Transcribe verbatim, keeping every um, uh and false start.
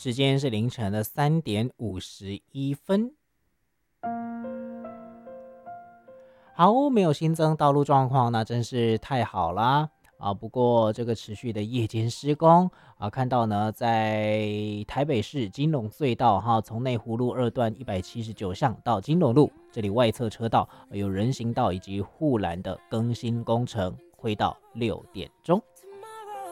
时间是凌晨的三点五十一分。好，没有新增道路状况，那真是太好啦啊！不过这个持续的夜间施工啊，看到呢，在台北市金龙隧道哈，从内湖路二段一百七十九巷到金龙路这里外侧车道有人行道以及护栏的更新工程，会到六点钟。